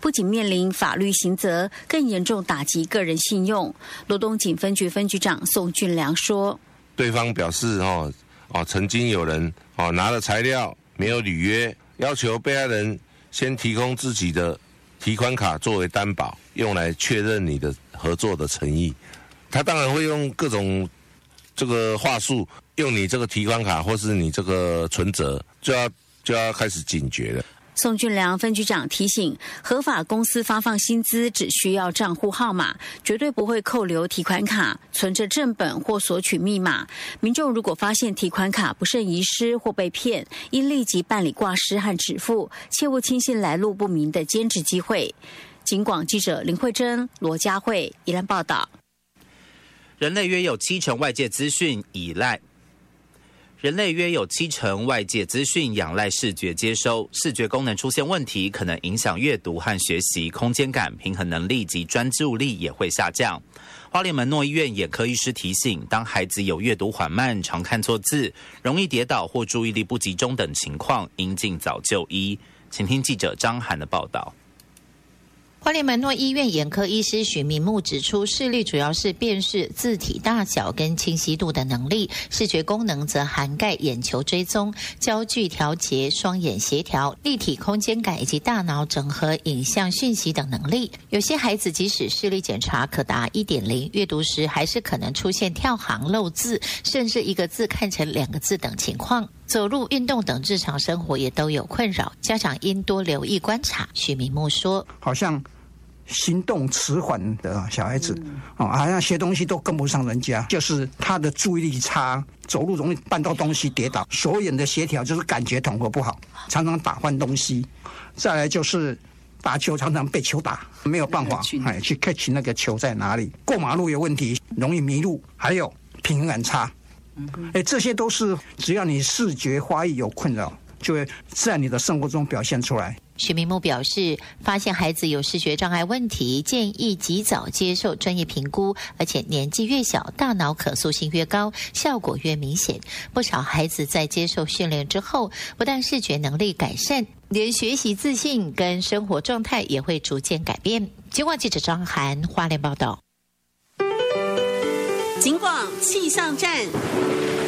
不仅面临法律刑责，更严重打击个人信用。罗东警分局分局长宋俊良说：“ 对方表示曾经有人拿了材料没有履约，要求被害人先提供自己的提款卡作为担保，用来确认你的合作的诚意。他当然会用各种这个话术，用你这个提款卡或是你这个存折，就要开始警觉了。” 宋俊良分局长提醒，合法公司发放薪资只需要账户号码，绝对不会扣留提款卡、存折正本或索取密码。民众如果发现提款卡不慎遗失或被骗，应立即办理挂失和止付，切勿轻信来路不明的兼职机会。警广记者林慧珍、罗佳慧宜兰报道。 人类约有70%外界资讯仰赖视觉接收，视觉功能出现问题，可能影响阅读和学习、空间感、平衡能力及专注力也会下降。花莲门诺医院眼科医师提醒，当孩子有阅读缓慢、常看错字、容易跌倒或注意力不集中等情况，应尽早就医。请听记者张涵的报道。 花莲门诺医院眼科医师许明木指出，视力主要是辨识字体大小跟清晰度的能力，视觉功能则涵盖眼球追踪、焦距调节、双眼协调、立体空间感以及大脑整合影像讯息等能力。有些孩子即使视力检查可达 1.0， 阅读时还是可能出现跳行漏字，甚至一个字看成2个字等情况。走路、运动等日常生活也都有困扰，家长应多留意观察。许明木说：“ 好像行动迟缓的小孩子，好像学东西都跟不上人家，就是他的注意力差，走路容易绊到东西跌倒，手眼的协调就是感觉统合不好，常常打翻东西。再来就是打球常常被球打，没有办法去 catch 那个球在哪里。过马路有问题，容易迷路，还有平衡感差。这些都是只要你视觉发育有困扰，就会在你的生活中表现出来。” 许明木表示，发现孩子有视觉障碍问题，建议及早接受专业评估，而且年纪越小，大脑可塑性越高，效果越明显。不少孩子在接受训练之后，不但视觉能力改善，连学习自信跟生活状态也会逐渐改变。警广记者张涵花莲报道。 警广气象站。